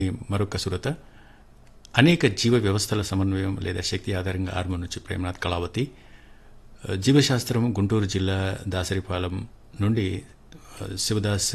మరొక సురత అనేక జీవ వ్యవస్థల సమన్వయం లేదా శక్తి ఆధారంగా ఆర్మూర్ నుంచి ప్రేమనాథ్ కళావతి. జీవశాస్త్రం గుంటూరు జిల్లా దాసరిపాలెం నుండి శివదాస్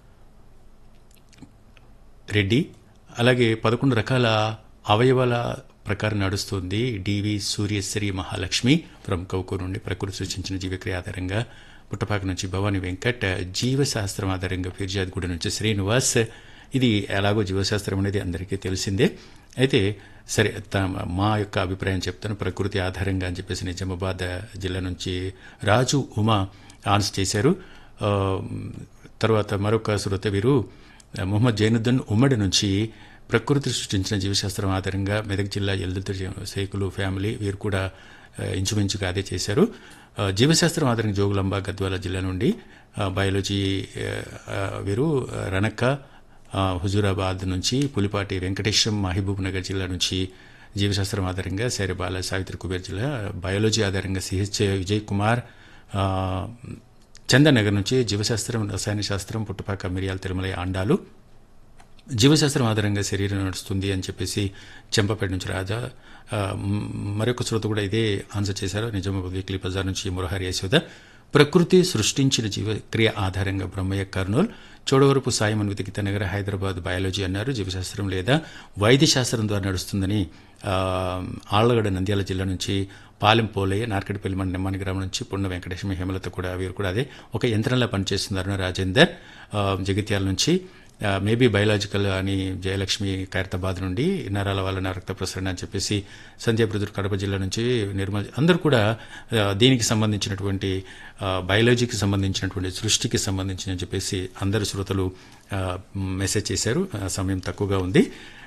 రెడ్డి. అలాగే 11 రకాల అవయవాల ప్రకారం నడుస్తుంది డివి సూర్యశ్రీ మహాలక్ష్మి ఫ్రమ్ కౌకూరు నుండి. ప్రకృతి సృష్టించిన జీవక్రియ ఆధారంగా పుట్టపాక నుంచి భవానీ వెంకట్. జీవశాస్త్రం ఆధారంగా ఫిర్జాద్గూడ నుంచి శ్రీనివాస్. ఇది ఎలాగో జీవశాస్త్రం అనేది అందరికీ తెలిసిందే. అయితే సరే మా యొక్క అభిప్రాయం చెప్తాను. ప్రకృతి ఆధారంగా అని చెప్పేసి నిజామాబాద్ జిల్లా నుంచి రాజు ఉమా ఆన్సర్ చేశారు. తర్వాత మరొక శ్రోత వీరు మొహమ్మద్ జైనుద్దీన్ ఉమ్మడి నుంచి ప్రకృతి సృష్టించిన జీవశాస్త్రం ఆధారంగా మెదక్ జిల్లా ఎల్దుర్తి శేఖులు ఫ్యామిలీ వీరు కూడా ఇంచుమించుగా అదే చేశారు. జీవశాస్త్రం ఆధారంగా జోగులాంబ గద్వాల జిల్లా నుండి బయాలజీ వీరు రనక్క. హుజూరాబాద్ నుంచి పులిపాటి వెంకటేశం మహబూబ్ నగర్ జిల్లా నుంచి జీవశాస్త్రం ఆధారంగా శైరబాల సావిత్రి కుబేర్ జిల్లా. బయాలజీ ఆధారంగా సిహెచ్ విజయ్ కుమార్. చందనగర్ నుంచి జీవశాస్త్రం రసాయన శాస్త్రం పుట్టపాక మిరియాల తిరుమల ఆండాలు. జీవశాస్త్రం ఆధారంగా శరీరం నడుస్తుంది అని చెప్పేసి చెంపపేట నుంచి రాజా. మరొక శ్రోత కూడా ఇదే ఆన్సర్ చేశారు. నిజామాబాద్ వీక్లీ బజార్ నుంచి మురహరి యశోద. ప్రకృతి సృష్టించిన జీవక్రియ ఆధారంగా బ్రహ్మయ్య కర్నూల్. చోడవరపు సాయి మన్విత గీతానగర్ హైదరాబాద్ బయాలజీ అన్నారు. జీవశాస్త్రం లేదా వైద్య శాస్త్రం ద్వారా నడుస్తుందని ఆళ్లగడ్డ నంద్యాల జిల్లా నుంచి పాలెం పోలయ్య. నార్కటిపల్లి మన నెమ్మాని గ్రామం నుంచి పున్న వెంకటేశ్వర హేమలత కూడా వీరు కూడా అదే ఒక యంత్రంలా పనిచేస్తున్నారు. రాజేందర్ జగిత్యాల నుంచి మేబీ బయలాజికల్ అని జయలక్ష్మి ఖైరతాబాద్ నుండి నరాల వలన రక్త ప్రసరణ అని చెప్పేసి సంధ్యా బ్రదర్ కడప జిల్లా నుంచి నిర్మల్. అందరూ కూడా దీనికి సంబంధించినటువంటి బయాలజీకి సంబంధించినటువంటి సృష్టికి సంబంధించిన చెప్పేసి అందరు శ్రోతలు మెసేజ్ చేశారు. సమయం తక్కువగా ఉంది.